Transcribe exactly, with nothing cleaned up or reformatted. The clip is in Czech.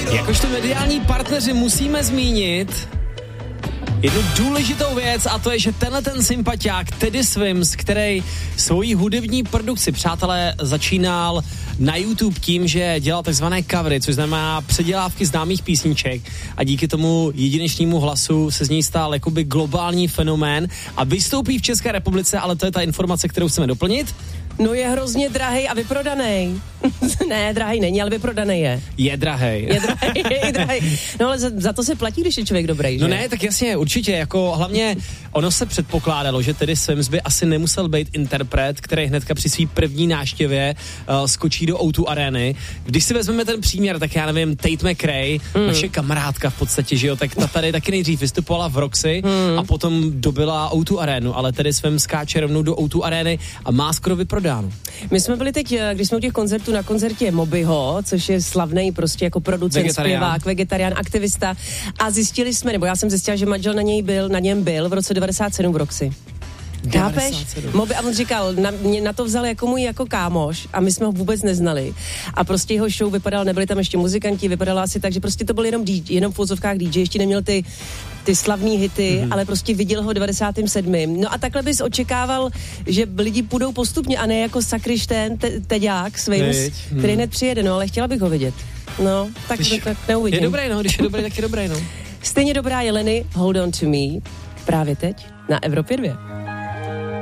Jakožto mediální partneři musíme zmínit jednu důležitou věc, a to je, že tenhle ten sympatiák Teddy Swims, který svoji hudební produkci, přátelé, začínal na YouTube tím, že dělal takzvané covery, což znamená předělávky známých písniček, a díky tomu jedinečnému hlasu se z něj stal jakoby globální fenomén a vystoupí v České republice, ale to je ta informace, kterou chceme doplnit. No je hrozně drahej a vyprodanej. Ne, drahej není, ale vyprodanej je. Je drahej. Je drahej, je drahej. No ale za, za to se platí, když je člověk dobrý, že? No ne, tak jasně, určitě, jako hlavně ono se předpokládalo, že tedy Swims by asi nemusel být interpret, který hnedka při svý první návštěvě uh, skočí do ó dva arény. Když si vezmeme ten příměr, tak já nevím, Tate McRae, mm. naše kamarádka v podstatě, že jo, tak ta tady taky nejdřív vystupovala v Roxy mm. a potom dobila ó dva arénu, ale tedy Swims skáče rovnou do ó dva arény a má skoro vyprodáno. My jsme byli teď, když jsme u těch koncertů, na koncertě Mobyho, což je slavnej prostě jako producent, vegetarián. zpěvák, vegetarián, aktivista, a zjistili jsme, nebo já jsem zjistila, že manžel na něj byl, na něm byl v roce devadesát sedm v Roxy. Chápeš? Moby, a on říkal, na, mě na to vzal jako můj jako kámoš a my jsme ho vůbec neznali. A prostě jeho show vypadal, nebyli tam ještě muzikanti, vypadala asi tak, že prostě to byl jenom D J, jenom v úzovkách D J, ještě neměl ty ty slavný hity, mm-hmm. ale prostě viděl ho v devadesátém sedmém No a takhle bys očekával, že lidi půjdou postupně a ne jako sakryštén, te, teďák Swims, mm. který hned přijede, no ale chtěla bych ho vidět. No, tak, když, tak neuvidím. Je dobrý, no, když je dobrý, tak je dobrý, no. Stejně dobrá je Lenny, Hold On To Me, právě teď na Evropě dva.